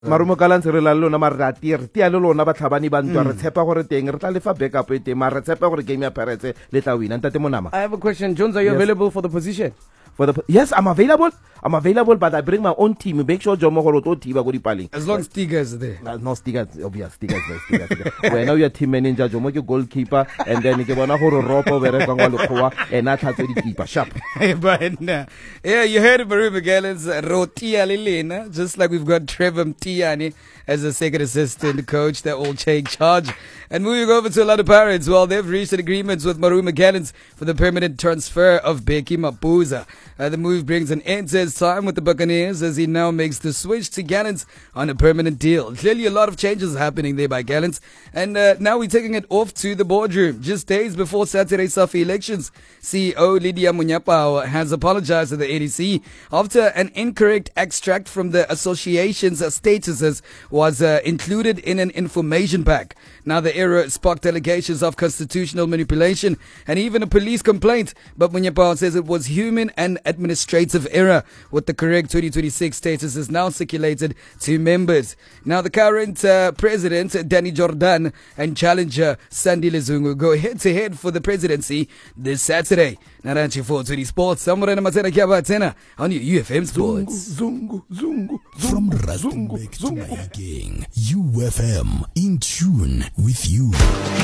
Marumo Gallants re la lona mara tia le lona ba tlhabani ba ntwa re tshepa gore teng re tla lefa backup e teng mara re tshepa gore game ya Pirates le tla wina ntate Monama. I have a question. Jones, are you available for the position? Yes, I'm available, but I bring my own team. Make sure Jomo Horoto Tiba go palling. As long as Stiga is there. No, Stiga, obvious. Stiga. Well, now you're team manager, Jomo, your goalkeeper, and then you get one Horo Ropo, and not have to keeper. Sharp. But yeah, you heard Marumo Gallants, Rotia Lilena, just like we've got Trevor Mtiani as a second assistant coach. They're all take charge. And moving over to a lot of Pirates, well, they've reached an agreement with Marumo Gallants for the permanent transfer of Becky Mapuza. The move brings an end to his time with the Buccaneers as he now makes the switch to Gallants on a permanent deal. Clearly a lot of changes happening there by Gallants. And now we're taking it off to the boardroom. Just days before Saturday Safi elections, CEO Lydia Munyapao has apologized to the ADC after an incorrect extract from the association's statuses was included in an information pack. Now the error sparked allegations of constitutional manipulation and even a police complaint, but Munyapao says it was human and administrative error, with the correct 2026 status is now circulated to members. Now the current president, Danny Jordan, and challenger, Sandile Zungu, go head-to-head for the presidency this Saturday. Naranchi 420 Sports, Samurana Matena Kiabatena on your UFM Sports. From Rustenburg to Mayageng, UFM, in tune with you.